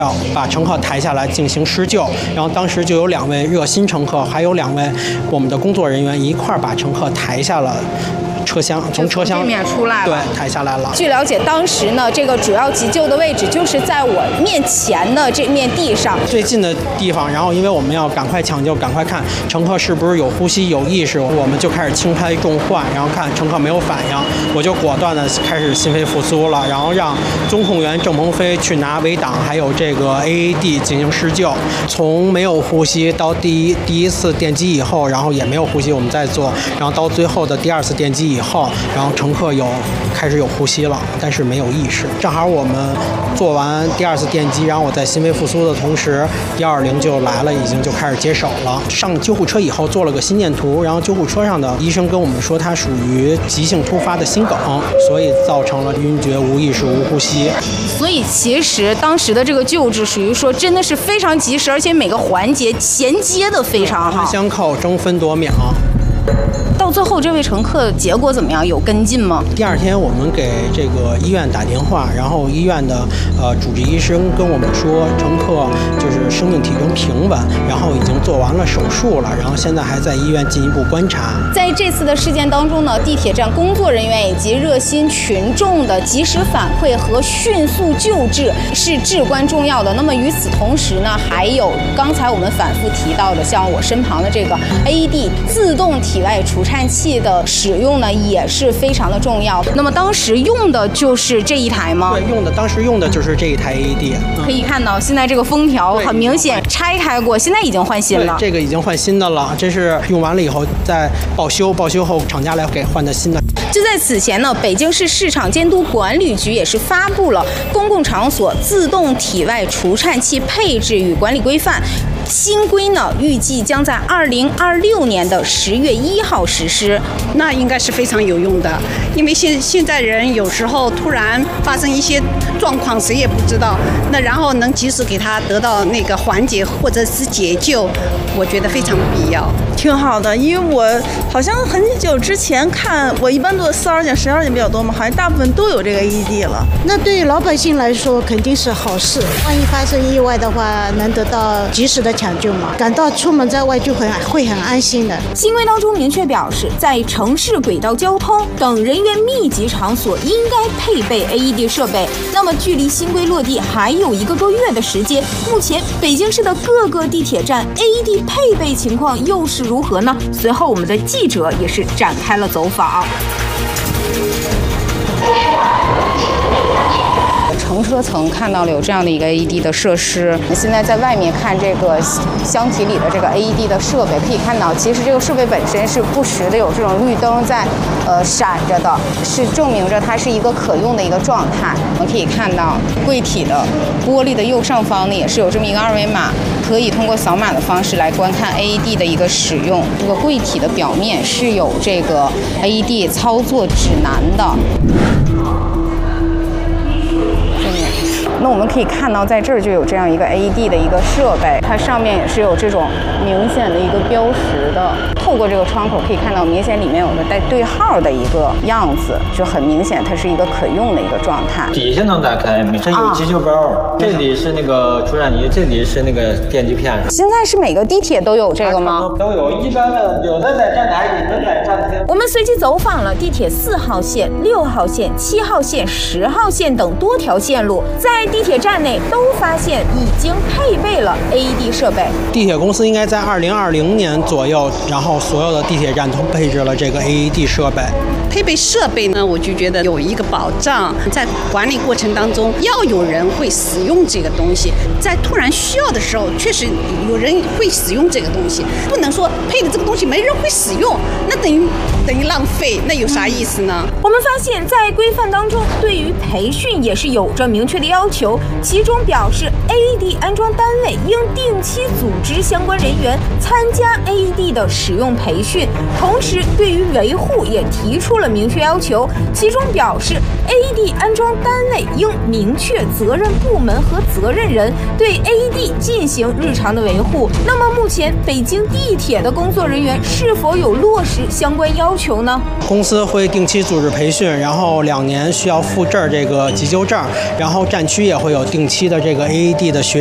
要把乘客抬下来进行施救，然后当时就有2位热心乘客，还有2位我们的工作人员一块儿把乘客抬下了车厢，从车厢对面出来了， 对，抬下来了。 据了解，当时呢，这个主要急救的位置就是在我面前的这面地上最近的地方。然后因为我们要赶快抢救，赶快看乘客是不是有呼吸、有意识，我们就开始轻拍重换，然后看乘客没有反应，我就果断的开始心肺复苏了，然后让中控员郑鹏飞去拿围挡还有这个 AED 进行施救。从没有呼吸到第一次电击以后，然后也没有呼吸，我们再做，然后到最后的第2次电击以后，然后乘客开始有呼吸了，但是没有意识。正好我们做完第2次电击，然后我在心肺复苏的同时，120就来了，已经就开始接手了。上救护车以后做了个心电图，然后救护车上的医生跟我们说，他属于急性突发的心梗，所以造成了晕厥、无意识、无呼吸。 所以其实当时的这个救治属于说真的是非常及时，而且每个环节衔接的非常好， 相扣，争分夺秒。 到最后，这位乘客结果怎么样？有跟进吗？ 第2天，我们给这个医院打电话，然后医院的主治医生跟我们说，乘客就是生命体征平稳，然后已经做完了手术了，然后现在还在医院进一步观察。 在这次的事件当中呢，地铁站工作人员以及热心群众的及时反馈和迅速救治是至关重要的。那么与此同时呢，还有刚才我们反复提到的，像我身旁的这个 AED 自动体外除颤器的使用呢，也是非常的重要。那么当时用的就是这一台吗？ 对，当时用的就是这一台 AED。 可以看到现在这个封条很明显拆开过，现在已经换新了。 这个已经换新的了，这是用完了以后再报修，报修后厂家来给换的新的。 就在此前呢，北京市市场监督管理局也是发布了公共场所自动体外除颤器配置与管理规范。新规呢，预计将在2026年的10月1号实施。 那应该是非常有用的，因为现在人有时候突然发生一些状况，谁也不知道，那然后能及时给他得到那个缓解或者是解救，我觉得非常必要。 挺好的，因为我好像很久之前看，我一般都12件、12件比较多嘛，好像大部分都有这个 AED 了。 那对于老百姓来说肯定是好事，万一发生意外的话，能得到及时的抢救嘛，感到出门在外就会很安心的。 新规当中明确表示，在城市轨道交通等人员密集场所应该配备 AED 设备。那么距离新规落地还有1个多月的时间，目前北京市的各个地铁站 AED 配备情况又是如何呢？随后我们的记者也是展开了走访。乘车层看到了有这样的一个 AED 的设施，现在在外面看这个箱体里的这个 AED 的设备，可以看到其实这个设备本身是不时的有这种绿灯在闪着的，是证明着它是一个可用的一个状态。我们可以看到柜体的玻璃的右上方呢，也是有这么一个2维码，可以通过扫码的方式来观看 AED 的一个使用。这个柜体的表面是有这个 AED 操作指南的。那我们可以看到，在这儿就有这样一个 AED 的一个设备，它上面也是有这种明显的一个标识的。透过这个窗口可以看到，明显里面有个带对号的一个样子，就很明显它是一个可用的一个状态。 底下能打开，这有急救包，这里是那个除颤仪，这里是那个电击片。 现在是每个地铁都有这个吗？ 都有，一般的有的在站台，有的在站厅。 我们随机走访了地铁4号线、6号线、7号线、10号线等多条线路，在地铁站内都发现已经配备了 AED 设备。 地铁公司应该在2020年左右，然后所有的地铁站都配置了这个 AED 设备。 配备设备呢，我就觉得有一个保障，在管理过程当中要有人会使用这个东西，在突然需要的时候，确实有人会使用这个东西，不能说配的这个东西没人会使用，那等于浪费，那有啥意思呢？ 我们发现，在规范当中，对于培训也是有着明确的要求，其中表示 AED 安装单位应定期组织相关人员参加 AED 的使用培训，同时对于维护也提出了明确要求，其中表示 AED 安装单位应明确责任部门和责任人，对 AED 进行日常的维护。那么目前北京地铁的工作人员是否有落实相关要求呢？ 公司会定期组织培训，然后2年需要复证这个急救证，然后站区也会有定期的这个 AED 的学